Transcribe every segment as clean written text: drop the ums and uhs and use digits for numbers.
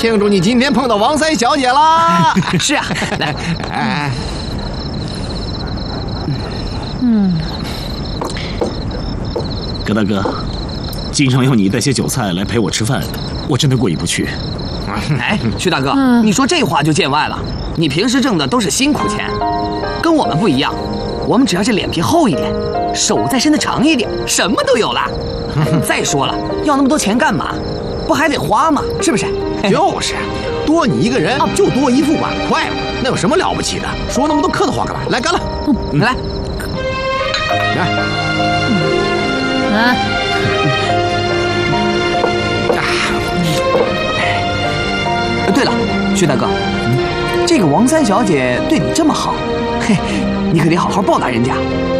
庆祝你今天碰到王三小姐啦！ 是啊，来， 葛大哥，经常要你带些酒菜来陪我吃饭，我真的过意不去。 哎，徐大哥，你说这话就见外了。你平时挣的都是辛苦钱，跟我们不一样，我们只要是脸皮厚一点，手再伸得长一点，什么都有了。再说了，要那么多钱干嘛？不还得花吗？是不是？ 就是，多你一个人就多一副碗筷嘛，那有什么了不起的？说那么多客套话干嘛？来，干了！ 来，对了，徐大哥，这个王三小姐对你这么好，嘿，你可得好好报答人家。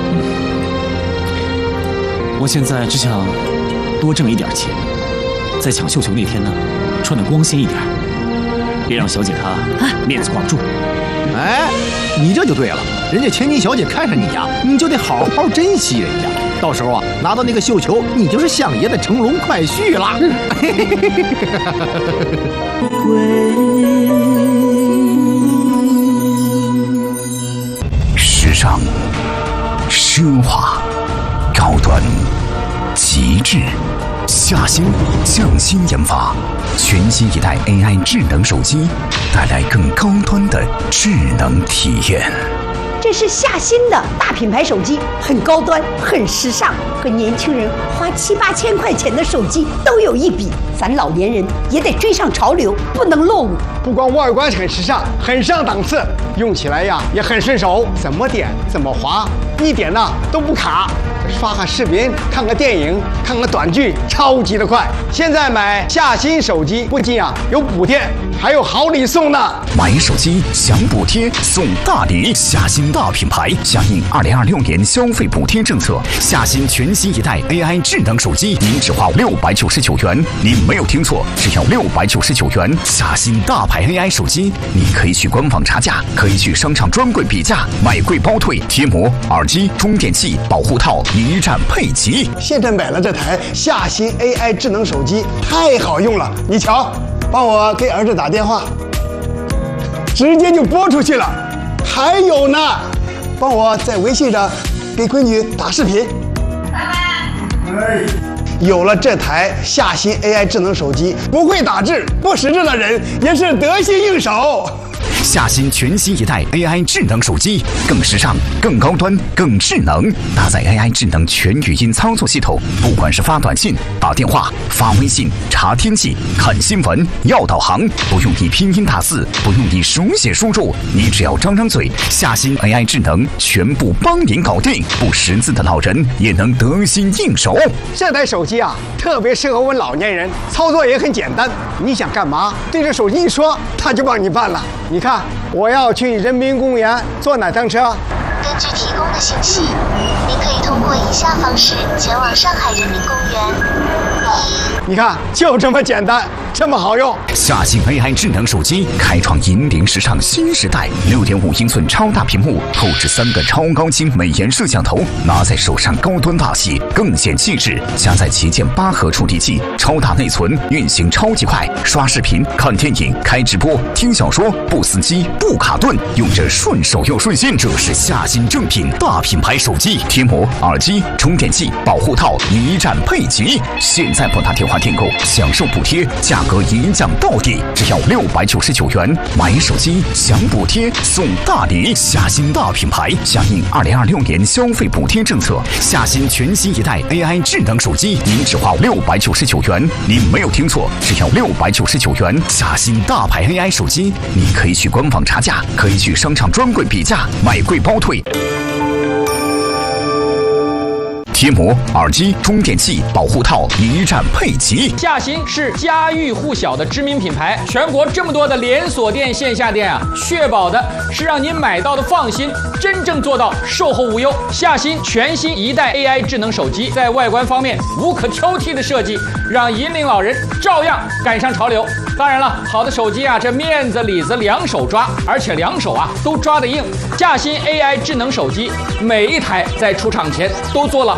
我现在只想多挣一点钱，在抢绣球那天呢，穿得光鲜一点，别让小姐她面子挂不住。 哎，你这就对了，人家千金小姐看上你呀，你就得好好珍惜人家。到时候啊，拿到那个绣球，你就是相爷的乘龙快婿了。 时尚、奢华、高端、极致，夏新匠心研发全新一代 AI 智能手机，带来更高端的智能体验。 这是夏新的大品牌手机，很高端，很时尚，和年轻人花7、8千块钱的手机都有一比。咱老年人也得追上潮流，不能落伍。 不光外观很时尚，很上档次，用起来呀也很顺手，怎么点怎么滑，一点呢都不卡。刷个视频，看个电影，看个短剧，超级的快。现在买夏新手机不仅有补贴，还有好礼送呢。 买手机享补贴送大礼，夏新大品牌响应2026年消费补贴政策，夏新全新一代 AI 智能手机，您只花699元，您没有听错，只要699元。夏新大牌 AI 手机，你可以去官网查价，可以去商场专柜比价，买贵包退，贴膜、耳机、充电器、保护套一站配齐。 现在买了这台夏新 AI 智能手机，太好用了。你瞧，帮我给儿子打电话，直接就拨出去了。还有呢，帮我在微信上给闺女打视频。有了这台夏新 AI 智能手机，不会打字、不识字的人也是得心应手。 夏新全新一代 AI 智能手机，更时尚、更高端、更智能，搭载 AI 智能全语音操作系统，不管是发短信、打电话、发微信、查天气、看新闻、要导航，不用你拼音打字，不用你手写输入，你只要张张嘴，夏新 AI 智能全部帮您搞定，不识字的老人也能得心应手。 这台手机特别适合我们老年人，操作也很简单，你想干嘛，对着手机一说，它就帮你办了。你看，我要去人民公园坐哪趟车？ 根据提供的信息，您可以通过以下方式前往上海人民公园。 你看，就这么简单，这么好用。 夏新 AI 智能手机开创引领时尚新时代，6.5英寸超大屏幕，后置3个超高清美颜摄像头，拿在手上高端大气，更显气质。加载旗舰8核处理器，超大内存，运行超级快，刷视频、看电影、开直播、听小说，不死机、不卡顿，用着顺手又顺心。这是夏新正品大品牌手机，贴膜、耳机、充电器、保护套一站配齐。现在拨打电话订购，享受补贴，价格一降到底，只要699元。买手机享补贴送大礼，夏新大品牌响应2026年消费补贴政策，夏新全新一代 AI 智能手机，您只花699元，您没有听错，只要699元。夏新大牌 AI 手机，你可以去官网查价，可以去商场专柜比价，买贵包退。贴膜、耳机、充电器、保护套一站配齐。 夏新是家喻户晓的知名品牌，全国这么多的连锁店、线下店确保的是让您买到的放心，真正做到售后无忧。夏新全新一代 AI 智能手机，在外观方面无可挑剔的设计，让引领老人照样赶上潮流。当然了，好的手机这面子里子两手抓，而且两手都抓得硬。夏新 AI 智能手机每一台在出厂前都做了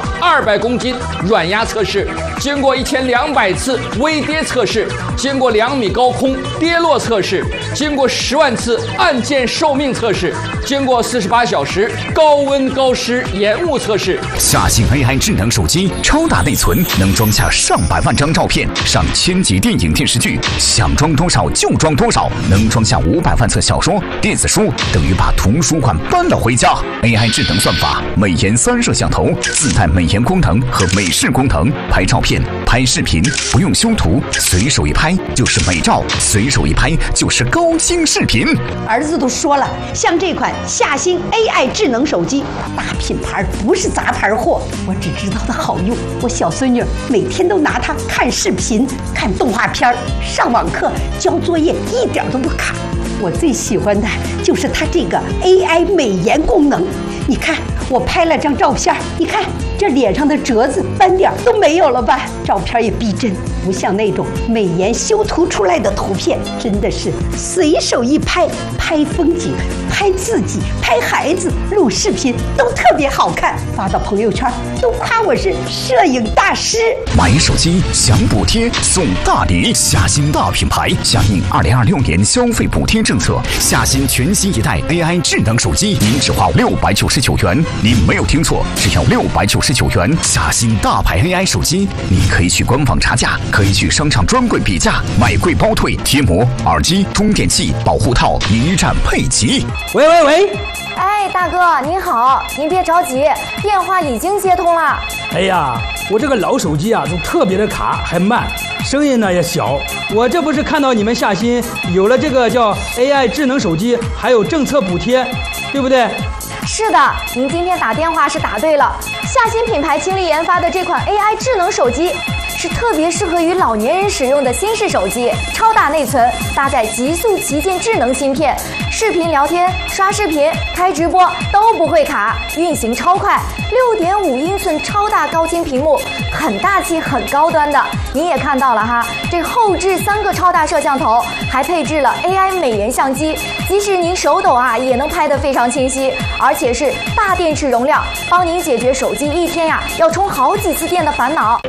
200公斤软压测试，经过1200次微跌测试，经过2米高空跌落测试，经过10万次按键寿命测试，经过48小时高温高湿延误测试。 夏信 AI 智能手机超大内存，能装下上百万张照片，上1000集电影电视剧，想装多少就装多少，能装下500万册小说、电子书，等于把图书馆搬了回家。AI 智能算法，美颜3摄像头，自带美颜功能和美视功能，拍照片、拍视频不用修图，随手一拍就是美照，随手一拍就是高清视频。 儿子都说了，像这款夏新 AI 智能手机，大品牌不是杂牌货，我只知道它好用。我小孙女每天都拿它看视频、看动画片、上网课、交作业，一点都不卡。我最喜欢的就是它这个 AI 美颜功能。你看，我拍了张照片，你看这脸上的褶子、斑点都没有了吧？照片也逼真，不像那种美颜修图出来的图片，真的是随手一拍，拍风景、拍自己、拍孩子、录视频都特别好看，发到朋友圈都夸我是摄影大师。 买手机享补贴送大礼，夏新大品牌响应2026年消费补贴政策，夏新全新一代 AI 智能手机，您只花699元，您没有听错，只要699元。夏新大牌 AI 手机，你可以去官网查价，可以去商场专柜比价，买贵包退，贴膜、耳机、充电器、保护套一站配齐。 喂，哎，大哥您好，您别着急，电话已经接通了。 哎呀，我这个老手机啊，都特别的卡，还慢，声音呢也小。我这不是看到你们夏新有了这个叫 AI 智能手机，还有政策补贴，对不对？ 是的，您今天打电话是打对了。夏新品牌倾力研发的这款 AI 智能手机，是特别适合于老年人使用的新式手机，超大内存，搭载极速旗舰智能芯片，视频聊天、刷视频、开直播都不会卡，运行超快，6.5英寸超大高清屏幕，很大气、很高端的。您也看到了哈，这后置3个超大摄像头，还配置了 AI 美颜相机，即使您手抖啊，也能拍得非常清晰，而且是大电池容量，帮您解决手机一天呀要充好几次电的烦恼。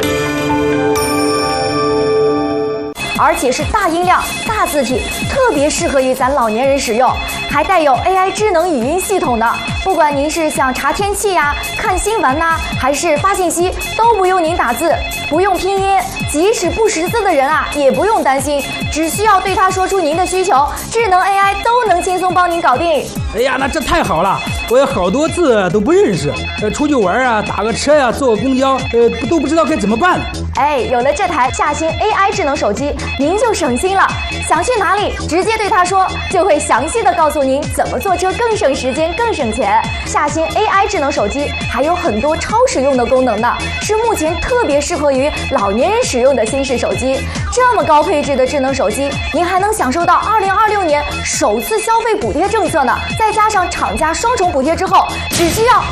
而且是大音量、大字体，特别适合于咱老年人使用，还带有 AI 智能语音系统的。不管您是想查天气呀、看新闻呐，还是发信息，都不用您打字，不用拼音，即使不识字的人啊，也不用担心，只需要对他说出您的需求，智能 AI 都能轻松帮您搞定。 哎呀，那这太好了！我有好多字都不认识，出去玩啊，打个车呀、坐个公交，都不知道该怎么办。 哎，有了这台夏新 AI 智能手机，您就省心了。想去哪里，直接对他说，就会详细的告诉您怎么坐车更省时间、更省钱。夏新 AI 智能手机还有很多超实用的功能呢，是目前特别适合于老年人使用的新式手机。这么高配置的智能手机，您还能享受到2026年首次消费补贴政策呢。再加上厂家双重补贴之后，只需要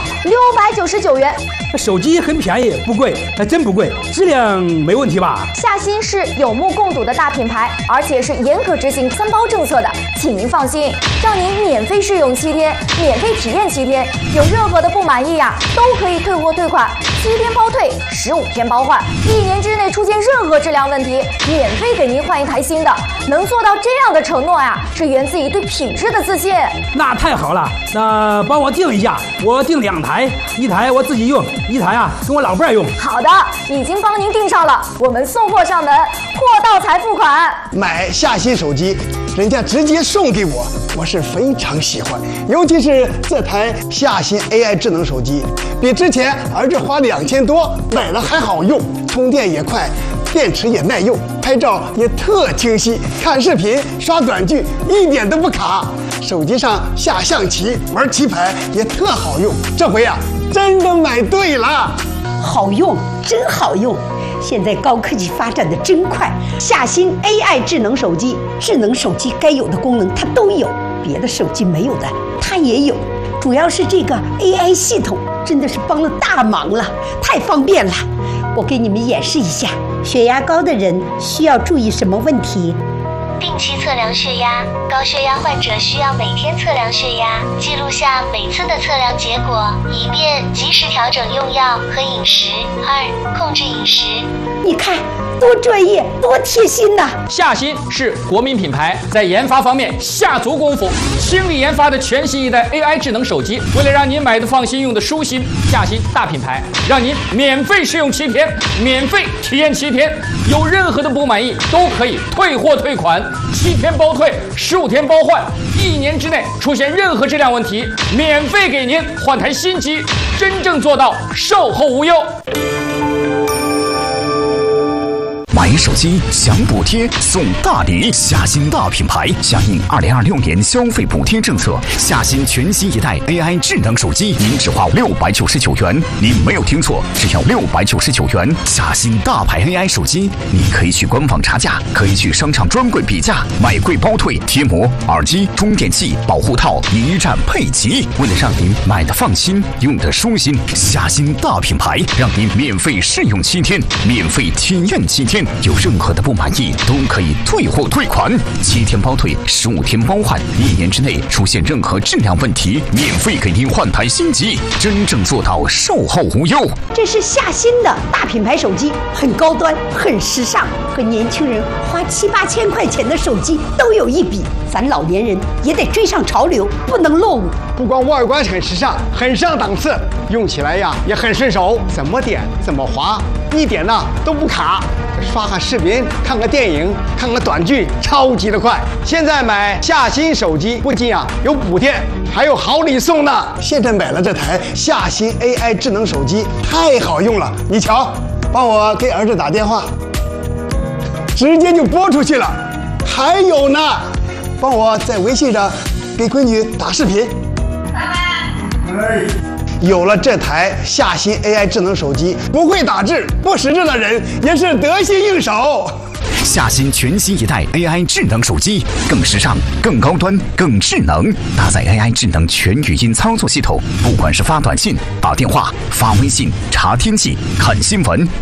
699元。 手机很便宜，不贵，还真不贵，质量没问题吧？ 夏新是有目共睹的大品牌，而且是严格执行3包政策的，请您放心，让您免费试用7天，免费体验7天，有任何的不满意呀，都可以退货退款，7天包退，15天包换，1年之内出现任何质量问题，免费给您换一台新的。能做到这样的承诺呀，是源自于对品质的自信。 那太好了，那帮我订一下，我订2台，一台我自己用，一台啊跟我老伴用。 好的，已经帮您订上了，我们送货上门，货到才付款。 买夏新手机，人家直接送给我，我是非常喜欢，尤其是这台夏新 AI 智能手机，比之前儿子花2000多买了还好用，充电也快，电池也耐用，拍照也特清晰，看视频、刷短剧一点都不卡。手机上下象棋、玩棋牌也特好用。这回啊，真的买对了， 好用，真好用。现在高科技发展的真快，夏新 AI 智能手机，智能手机该有的功能它都有，别的手机没有的它也有。主要是这个 AI 系统真的是帮了大忙了，太方便了。我给你们演示一下，血压高的人需要注意什么问题？ 定期测量血压，高血压患者需要每天测量血压，记录下每次的测量结果，以便及时调整用药和饮食。2、控制饮食。 你看，多专业，多贴心呐！ 夏新是国民品牌，在研发方面下足功夫，倾力研发的全新一代 AI 智能手机。为了让您买的放心，用的舒心，夏新大品牌让您免费试用7天，免费体验7天，有任何的不满意都可以退货退款，7天包退，15天包换，1年之内出现任何质量问题，免费给您换台新机，真正做到售后无忧。 买手机享补贴送大礼，夏新大品牌响应2026年消费补贴政策，夏新全新一代 AI 智能手机，您只花699元，您没有听错，只要699元。夏新大牌 AI 手机，你可以去官网查价，可以去商场专柜比价，买贵包退，贴膜、耳机、充电器、保护套一站配齐。为了让您买的放心，用的舒心，夏新大品牌让您免费试用7天，免费体验7天。有任何的不满意都可以退货退款，7天包退，15天包换，1年之内出现任何质量问题，免费给您换台新机，真正做到售后无忧。 这是夏新的大品牌手机，很高端，很时尚，和年轻人花7、8千块钱的手机都有一比。咱老年人也得追上潮流，不能落伍。 不光外观很时尚，很上档次，用起来呀也很顺手，怎么点怎么滑，一点呢都不卡。刷个视频，看个电影，看个短剧，超级的快。现在买夏新手机不仅有补贴，还有好礼送呢。现在买了这台夏新 AI 智能手机，太好用了。你瞧，帮我给儿子打电话，直接就拨出去了。还有呢，帮我在微信上给闺女打视频。有了这台夏新 AI 智能手机，不会打字、不识字的人也是得心应手。 夏新全新一代 AI 智能手机，更时尚、更高端、更智能，搭载 AI 智能全语音操作系统，不管是发短信、打电话、发微信、查天气、看新闻。